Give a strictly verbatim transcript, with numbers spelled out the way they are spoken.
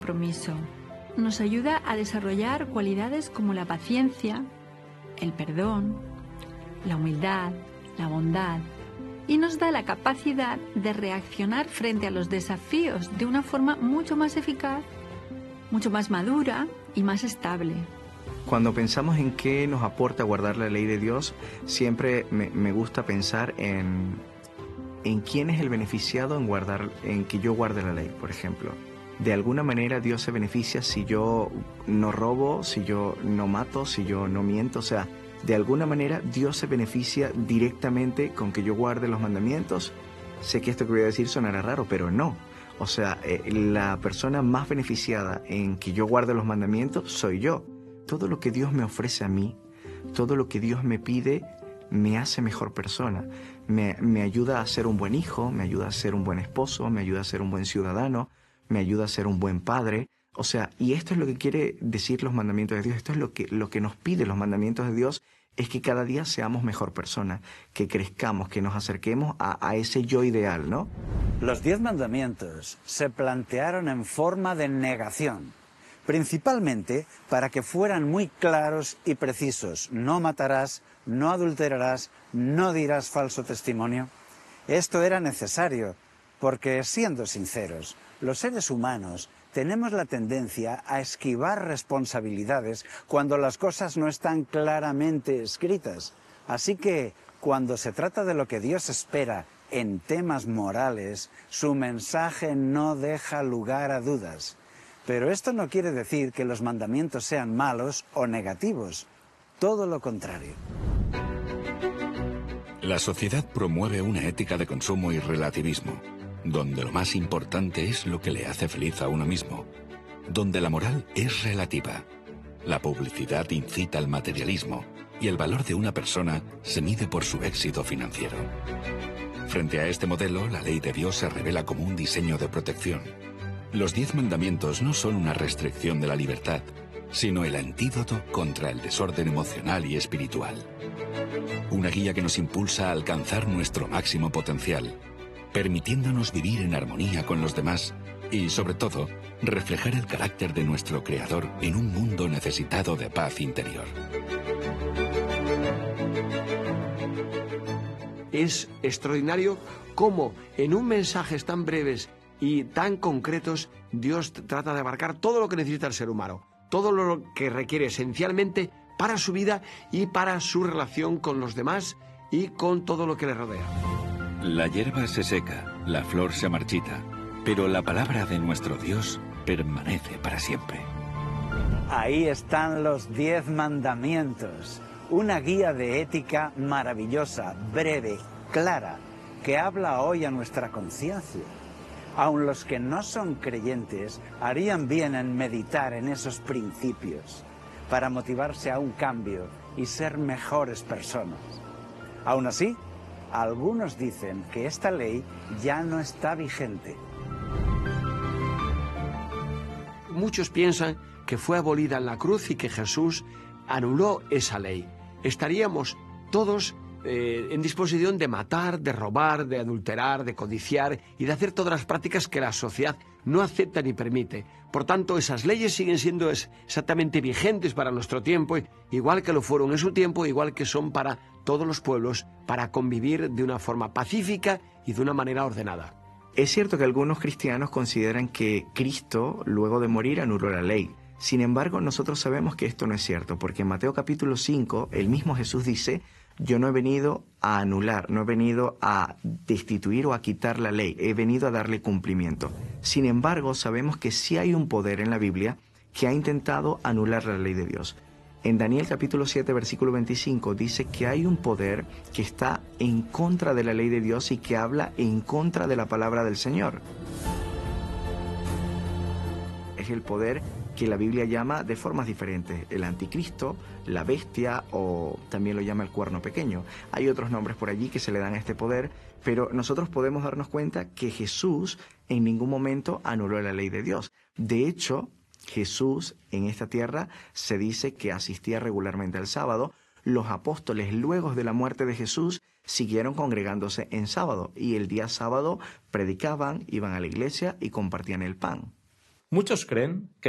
compromiso. Nos ayuda a desarrollar cualidades como la paciencia, el perdón, la humildad, la bondad, y nos da la capacidad de reaccionar frente a los desafíos de una forma mucho más eficaz, mucho más madura y más estable. Cuando pensamos en qué nos aporta guardar la ley de Dios, siempre me, me gusta pensar en, en quién es el beneficiado en, guardar, en que yo guarde la ley, por ejemplo. De alguna manera Dios se beneficia si yo no robo, si yo no mato, si yo no miento. O sea, de alguna manera Dios se beneficia directamente con que yo guarde los mandamientos. Sé que esto que voy a decir sonará raro, pero no. O sea, eh, la persona más beneficiada en que yo guarde los mandamientos soy yo. Todo lo que Dios me ofrece a mí, todo lo que Dios me pide, me hace mejor persona. Me, me ayuda a ser un buen hijo, me ayuda a ser un buen esposo, me ayuda a ser un buen ciudadano, me ayuda a ser un buen padre. O sea, y esto es lo que quiere decir los mandamientos de Dios, esto es lo que, lo que nos pide los mandamientos de Dios, es que cada día seamos mejor persona, que crezcamos, que nos acerquemos a, a ese yo ideal, ¿no? Los diez mandamientos se plantearon en forma de negación, principalmente para que fueran muy claros y precisos. No matarás, no adulterarás, no dirás falso testimonio. Esto era necesario, porque, siendo sinceros, los seres humanos tenemos la tendencia a esquivar responsabilidades cuando las cosas no están claramente escritas. Así que, cuando se trata de lo que Dios espera en temas morales, su mensaje no deja lugar a dudas. Pero esto no quiere decir que los mandamientos sean malos o negativos. Todo lo contrario. La sociedad promueve una ética de consumo y relativismo, donde lo más importante es lo que le hace feliz a uno mismo, donde la moral es relativa. La publicidad incita al materialismo y el valor de una persona se mide por su éxito financiero. Frente a este modelo, la ley de Dios se revela como un diseño de protección. Los diez mandamientos no son una restricción de la libertad, sino el antídoto contra el desorden emocional y espiritual. Una guía que nos impulsa a alcanzar nuestro máximo potencial, permitiéndonos vivir en armonía con los demás y, sobre todo, reflejar el carácter de nuestro Creador en un mundo necesitado de paz interior. Es extraordinario cómo en un mensajes tan breves y tan concretos Dios trata de abarcar todo lo que necesita el ser humano, todo lo que requiere esencialmente para su vida y para su relación con los demás y con todo lo que le rodea. La hierba se seca, la flor se marchita, pero la palabra de nuestro Dios permanece para siempre. Ahí están los diez mandamientos, una guía de ética maravillosa, breve, clara, que habla hoy a nuestra conciencia. Aun los que no son creyentes harían bien en meditar en esos principios para motivarse a un cambio y ser mejores personas. Aún así, algunos dicen que esta ley ya no está vigente. Muchos piensan que fue abolida en la cruz y que Jesús anuló esa ley. Estaríamos todos eh, en disposición de matar, de robar, de adulterar, de codiciar y de hacer todas las prácticas que la sociedad no acepta ni permite. Por tanto, esas leyes siguen siendo exactamente vigentes para nuestro tiempo, igual que lo fueron en su tiempo, igual que son para todos los pueblos, para convivir de una forma pacífica y de una manera ordenada. Es cierto que algunos cristianos consideran que Cristo, luego de morir, anuló la ley. Sin embargo, nosotros sabemos que esto no es cierto, porque en Mateo capítulo cinco, el mismo Jesús dice: yo no he venido a anular, no he venido a destituir o a quitar la ley, he venido a darle cumplimiento. Sin embargo, sabemos que sí hay un poder en la Biblia que ha intentado anular la ley de Dios. En Daniel capítulo siete, versículo veinticinco, dice que hay un poder que está en contra de la ley de Dios y que habla en contra de la palabra del Señor. Es el poder que la Biblia llama de formas diferentes: el anticristo, la bestia, o también lo llama el cuerno pequeño. Hay otros nombres por allí que se le dan a este poder, pero nosotros podemos darnos cuenta que Jesús en ningún momento anuló la ley de Dios. De hecho, Jesús en esta tierra se dice que asistía regularmente al sábado. Los apóstoles, luego de la muerte de Jesús, siguieron congregándose en sábado, y el día sábado predicaban, iban a la iglesia y compartían el pan. Muchos creen que